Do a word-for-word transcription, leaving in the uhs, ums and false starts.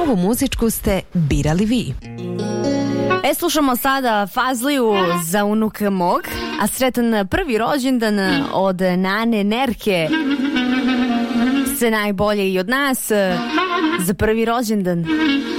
ovu muzičku ste birali vi. E, slušamo sada Fazliju za unuka mog, a sretan prvi rođendan od Nane Nerke. Sve najbolje i od nas za prvi rođendan.